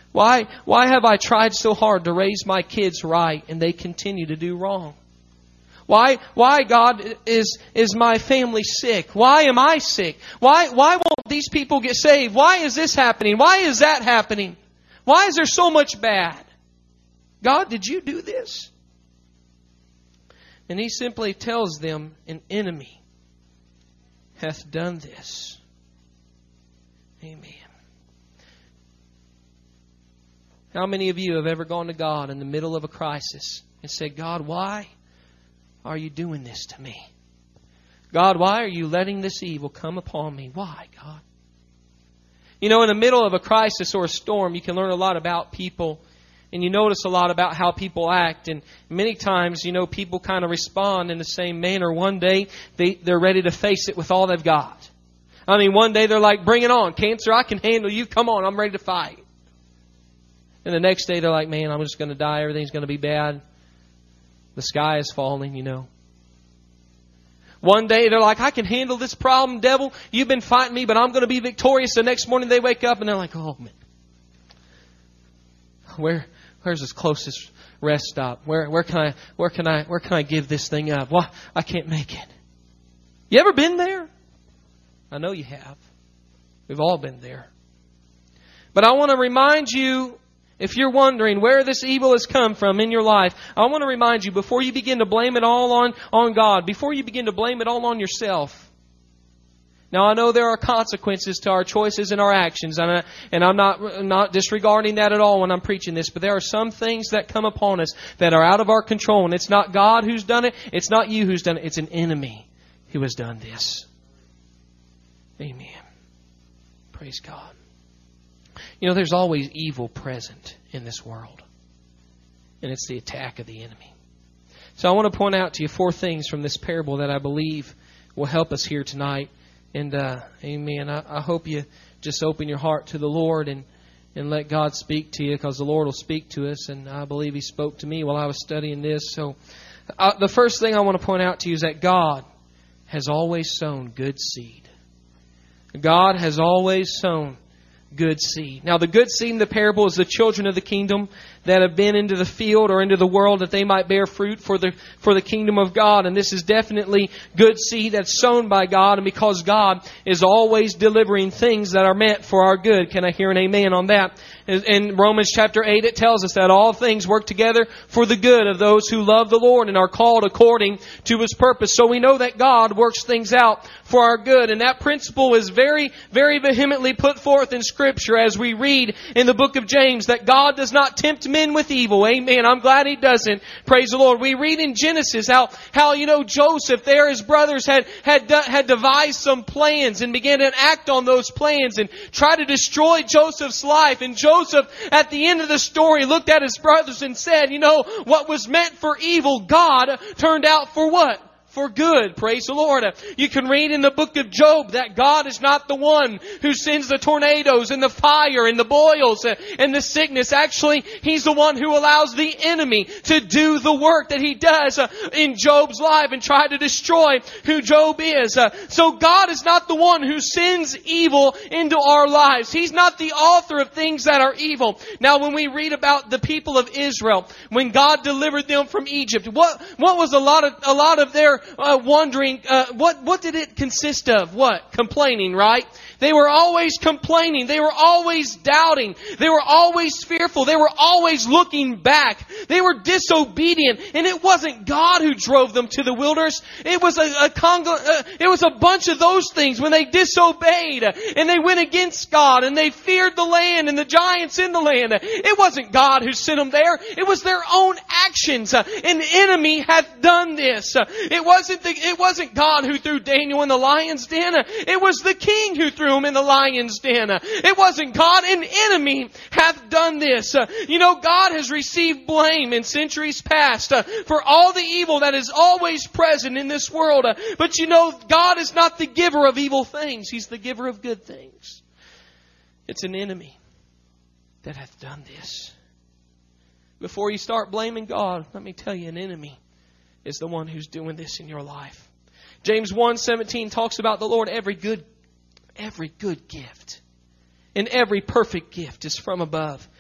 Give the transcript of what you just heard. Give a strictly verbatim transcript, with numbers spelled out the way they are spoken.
Why, why have I tried so hard to raise my kids right and they continue to do wrong? Why, why, God, is, is my family sick? Why am I sick? Why, why won't these people get saved? Why is this happening? Why is that happening? Why is there so much bad? God, did you do this? And He simply tells them, an enemy hath done this. Amen. How many of you have ever gone to God in the middle of a crisis and said, God, why are you doing this to me? God, why are you letting this evil come upon me? Why, God? You know, in the middle of a crisis or a storm, you can learn a lot about people. And you notice a lot about how people act. And many times, you know, people kind of respond in the same manner. One day, they, they're ready to face it with all they've got. I mean, one day they're like, bring it on. Cancer, I can handle you. Come on, I'm ready to fight. And the next day they're like, man, I'm just going to die. Everything's going to be bad. The sky is falling, you know. One day they're like, I can handle this problem, devil. You've been fighting me, but I'm going to be victorious. The next morning they wake up and they're like, oh, man. Where, where's this closest rest stop? Where, where can I, where can I, where can I give this thing up? Why, I can't make it. You ever been there? I know you have. We've all been there. But I want to remind you, if you're wondering where this evil has come from in your life, I want to remind you, before you begin to blame it all on, on God, before you begin to blame it all on yourself. Now, I know there are consequences to our choices and our actions, and, I, and I'm not, not disregarding that at all when I'm preaching this, but there are some things that come upon us that are out of our control, and it's not God who's done it, it's not you who's done it, it's an enemy who has done this. Amen. Praise God. You know, there's always evil present in this world. And it's the attack of the enemy. So I want to point out to you four things from this parable that I believe will help us here tonight. And, uh, amen, I, I hope you just open your heart to the Lord and, and let God speak to you, because the Lord will speak to us. And I believe He spoke to me while I was studying this. So uh, the first thing I want to point out to you is that God has always sown good seed. God has always sown good seed. Now, the good seed in the parable is the children of the kingdom that have been into the field or into the world that they might bear fruit for the for the kingdom of God. And this is definitely good seed that's sown by God, and because God is always delivering things that are meant for our good. Can I hear an amen on that? In Romans chapter eight, it tells us that all things work together for the good of those who love the Lord and are called according to His purpose. So we know that God works things out for our good. And that principle is very, very vehemently put forth in Scripture as we read in the book of James that God does not tempt men with evil. Amen. I'm glad He doesn't. Praise the Lord. We read in Genesis how, how you know, Joseph, there his brothers had, had, had devised some plans and began to act on those plans and try to destroy Joseph's life. And Joseph, at the end of the story, looked at his brothers and said, you know, what was meant for evil, God turned out for what? For good. Praise the Lord. You can read in the book of Job that God is not the one who sends the tornadoes and the fire and the boils and the sickness. Actually, He's the one who allows the enemy to do the work that he does in Job's life and try to destroy who Job is. So God is not the one who sends evil into our lives. He's not the author of things that are evil. Now, when we read about the people of Israel, when God delivered them from Egypt, what, what was a lot of, a lot of their Uh, wondering, uh, what, what did it consist of? What? Complaining, right? They were always complaining. They were always doubting. They were always fearful. They were always looking back. They were disobedient. And it wasn't God who drove them to the wilderness. It was a, a congo, uh, it was a bunch of those things when they disobeyed and they went against God and they feared the land and the giants in the land. It wasn't God who sent them there. It was their own actions. Uh, an enemy hath done this. Uh, it wasn't the, it wasn't God who threw Daniel in the lion's den. Uh, it was the king who threw him in the lion's den. Uh, it wasn't God. An enemy hath done this. Uh, you know, God has received blame in centuries past uh, for all the evil that is always present in this world. Uh, but you know, God is not the giver of evil things. He's the giver of good things. It's an enemy that hath done this. Before you start blaming God, let me tell you, an enemy is the one who's doing this in your life. James one seventeen talks about the Lord, every good Every good gift and every perfect gift is from above,